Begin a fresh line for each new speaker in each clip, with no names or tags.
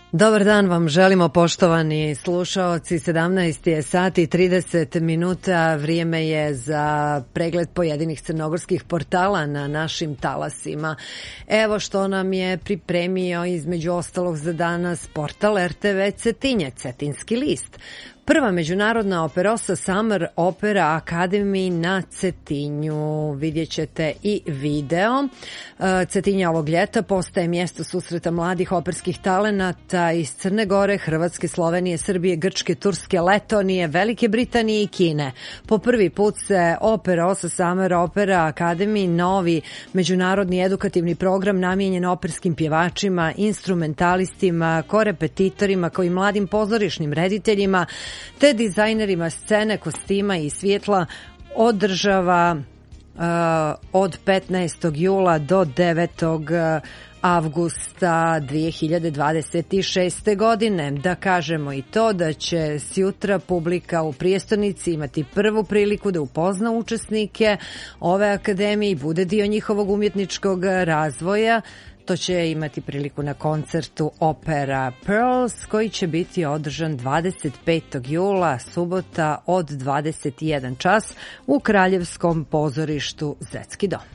Dobar dan vam želimo, poštovani slušaoci. 17 je sati 30 minuta. Vrijeme je za pregled pojedinih crnogorskih portala na našim talasima. Evo što nam je pripremio između ostalog za danas portal RTV Cetinje, Cetinski list. Prva međunarodna operosa Summer Opera Academy na Cetinju. Vidjet ćete i video. Cetinje ovog ljeta postaje mjesto susreta mladih operskih talenata iz Crne Gore, Hrvatske, Slovenije, Srbije, Grčke, Turske, Letonije, Velike Britanije i Kine. Po prvi put se Operosa Summer Opera Academy, novi međunarodni edukativni program namijenjen operskim pjevačima, instrumentalistima, korepetitorima, kao i mladim pozorišnim rediteljima, te dizajnerima scene, kostima i svjetla održava od 15. jula do 9. avgusta 2026. godine. Da kažemo i to da će sjutra publika u prijestolnici imati prvu priliku da upozna učesnike ove akademije i bude dio njihovog umjetničkog razvoja. To će imati priliku na koncertu Opera Pearls koji će biti održan 25. jula, subota od 21 čas u Kraljevskom pozorištu Zetski dom.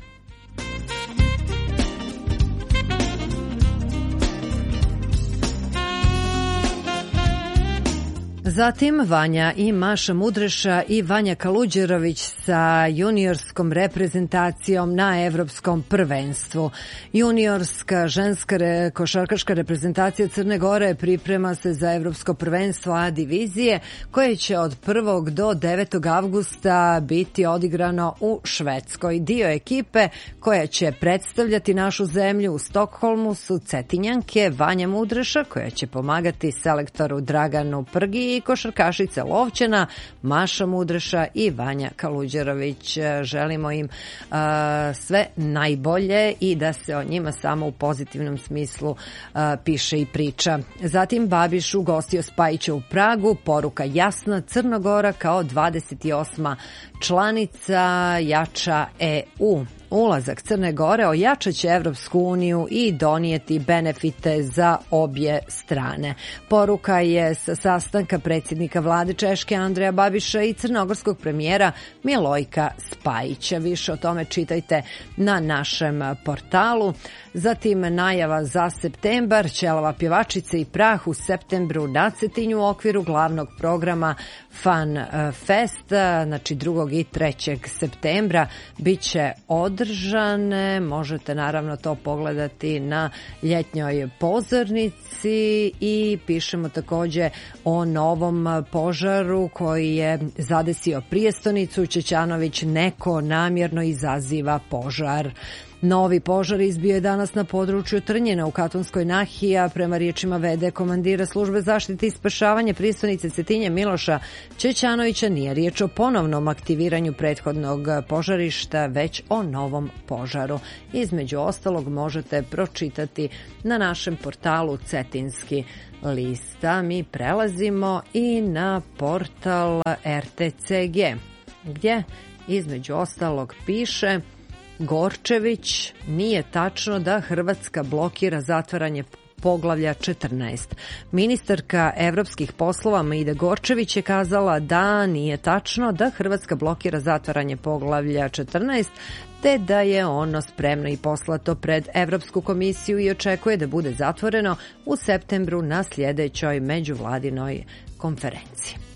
Zatim Vanja i Maša Mudreša i Vanja Kaluđerović sa juniorskom reprezentacijom na Evropskom prvenstvu. Juniorska ženska košarkaška reprezentacija Crne Gore priprema se za Evropsko prvenstvo A divizije koje će od 1. do 9. avgusta biti odigrano u Švedskoj. Dio ekipe koja će predstavljati našu zemlju u Stokholmu su Cetinjanke Vanja Mudreša koja će pomagati selektoru Draganu Prgi i košarkašica Lovćena, Maša Mudreša i Vanja Kaluđerović. Želimo im sve najbolje i da se o njima samo u pozitivnom smislu piše i priča. Zatim Babiš ugostio Spajića u Pragu, poruka jasna, Crnogora kao 28. članica jača EU. Ulazak Crne Gore ojačat će Evropsku uniju i donijeti benefite za obje strane. Poruka je sa sastanka predsjednika vlade Češke Andreja Babiša i crnogorskog premijera Milojka Spajića. Više o tome čitajte na našem portalu. Zatim najava za septembar, Ćelava pjevačica i prah u septembru na Cetinju u okviru glavnog programa Fun Fest, znači 2. i 3. septembra bit će održane. Možete naravno to pogledati na ljetnjoj pozornici i pišemo također o novom požaru koji je zadesio prijestolnicu. Čećanović neko namjerno izaziva požar. Novi požar izbio je danas na području Trnjena u Katonskoj nahiji, a prema riječima v.d. komandira službe zaštite i spašavanja prijestolnice Cetinje Miloša Čećanovića nije riječ o ponovnom aktiviranju prethodnog požarišta, već o novom požaru. Između ostalog možete pročitati na našem portalu Cetinski lista. Mi prelazimo i na portal RTCG, gdje između ostalog piše: Gorčević, nije tačno da Hrvatska blokira zatvaranje poglavlja 14. Ministarka evropskih poslova Maida Gorčević je kazala da nije tačno da Hrvatska blokira zatvaranje poglavlja 14, te da je ono spremno i poslato pred Evropsku komisiju i očekuje da bude zatvoreno u septembru na sljedećoj međuvladinoj konferenciji.